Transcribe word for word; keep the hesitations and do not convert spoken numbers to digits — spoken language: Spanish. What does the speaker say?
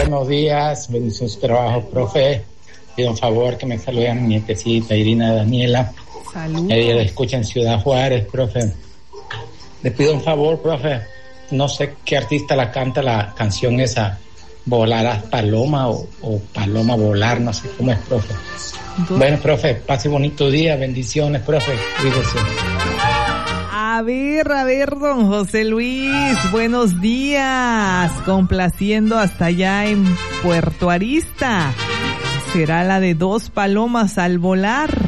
buenos días, bendición su trabajo, profe. Pido un favor que me saluden a mi nietecita Irina Daniela. Saludos. Ella la escucha en Ciudad Juárez, profe. Le pido un favor, profe. No sé qué artista la canta la canción esa, Volarás Paloma o, o Paloma Volar, no sé cómo es, profe. Dos. Bueno, profe, pase bonito día, bendiciones, profe. Cuídese. A ver, a ver, don José Luis, buenos días, complaciendo hasta allá en Puerto Arista. Será la de Dos Palomas al Volar.